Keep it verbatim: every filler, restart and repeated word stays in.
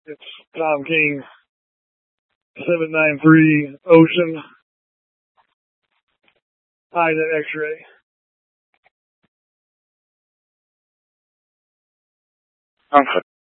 It's Tom King, seven nine three Ocean, Ida X-ray. Okay.